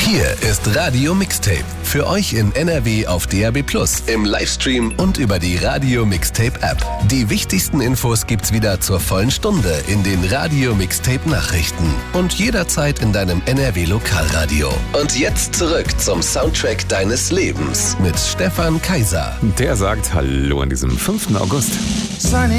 Hier ist Radio Mixtape. Für euch in NRW auf DAB+, im Livestream und über die Radio Mixtape App. Die wichtigsten Infos gibt's wieder zur vollen Stunde in den Radio Mixtape Nachrichten und jederzeit in deinem NRW Lokalradio. Und jetzt zurück zum Soundtrack deines Lebens mit Stefan Kaiser. Der sagt Hallo an diesem 5. August.